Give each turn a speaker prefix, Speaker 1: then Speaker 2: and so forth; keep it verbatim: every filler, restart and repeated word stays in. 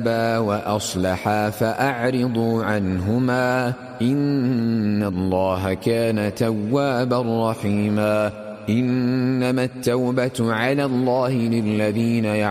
Speaker 1: وأصلحا فأعرضوا عنهما إن الله كان توابا رحيما. إنما التوبة على الله للذين